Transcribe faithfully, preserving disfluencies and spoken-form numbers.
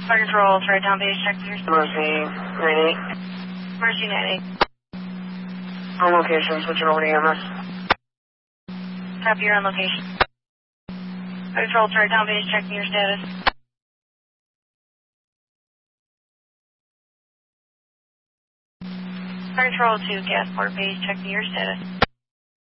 Fire control, try down base, check your Mercy ninety-eight. Mercy ninety-eight. On location, switching over to E M S. Copy, you're on location. Fire control, try down base, checking your status. Fire control to gas port base, checking your status.